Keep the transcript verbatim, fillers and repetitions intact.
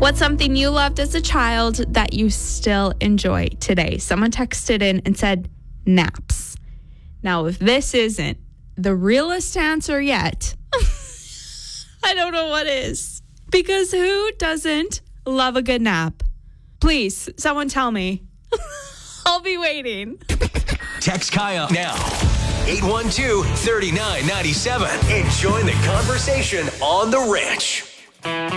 What's something you loved as a child that you still enjoy today? Someone texted in and said naps. Now, if this isn't the realest answer yet, I don't know what is. Because who doesn't love a good nap? Please, someone tell me. I'll be waiting. Text Kaya now. eight one two, three nine nine seven and join the conversation on The Ranch.